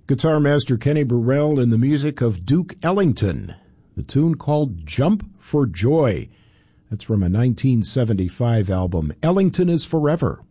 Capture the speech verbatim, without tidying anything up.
Guitar master Kenny Burrell and the music of Duke Ellington. The tune called Jump for Joy. That's from a nineteen seventy-five album, Ellington is Forever.